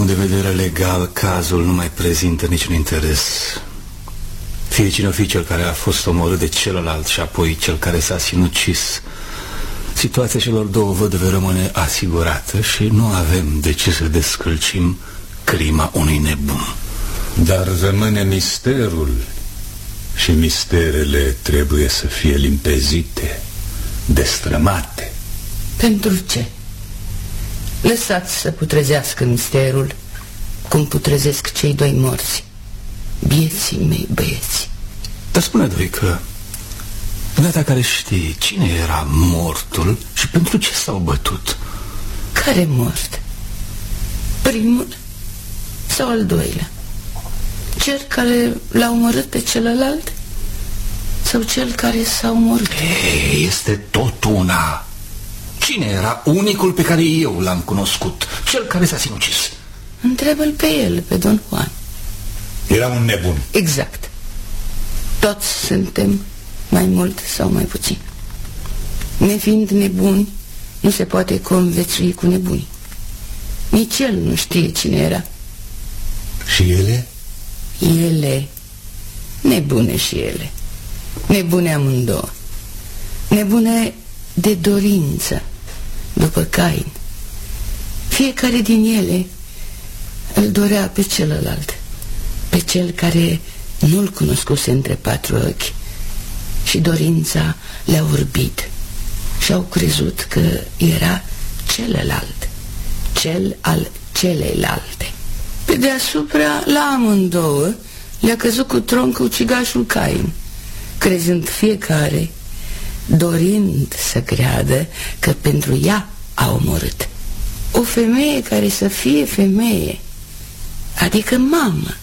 punct de vedere legal, cazul nu mai prezintă niciun interes. Fie cine o fi cel care a fost omorât de celălalt și apoi cel care s-a sinucis, situația celor două văduve rămâne asigurată și nu avem de ce să descălcim crima unui nebun. Dar rămâne misterul și misterele trebuie să fie limpezite, destrămate. Pentru ce? Lăsați să putrezească misterul cum putrezesc cei doi morți, bieții mei băieți. Dar spune, Dorică, dumneata care știi, cine era mortul și pentru ce s-au bătut? Care mort? Primul sau al doilea? Cel care l-a omorât pe celălalt sau cel care s-a omorât? Ei, este tot una. Cine era unicul pe care eu l-am cunoscut? Cel care s-a sinucis. Întreabă-l pe el, pe Don Juan. Era un nebun. Exact. Toți suntem mai mult sau mai puțin. Nefiind nebuni, nu se poate conviețui cu nebunii. Nici el nu știe cine era. Și ele? Ele, nebune și ele. Nebune amândouă. Nebune de dorință, după Cain. Fiecare din ele îl dorea pe celălalt, pe cel care nu-l cunoscuse între patru ochi. Și dorința le-a urbit și au crezut că era celălalt, cel al celeilalte. Pe deasupra, la amândouă, le-a căzut cu tronc ucigașul Cain, crezând fiecare, dorind să creadă că pentru ea a omorât. O femeie care să fie femeie, adică mamă,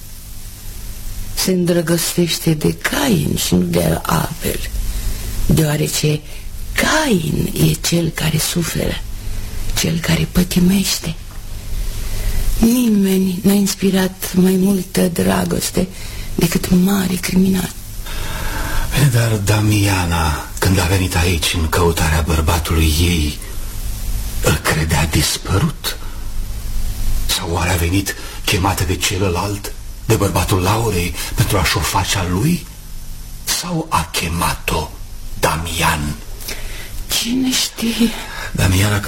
se îndrăgostește de Cain și nu de Abel, deoarece Cain e cel care suferă, cel care pătimește. Nimeni n-a inspirat mai multă dragoste decât mari criminali. Dar Damiana, când a venit aici în căutarea bărbatului ei, îl credea dispărut? Sau oare a venit chemată de celălalt, de bărbatul Laurei, pentru a-și o face a lui? Sau a chemat-o Damian? Cine știe? Damiana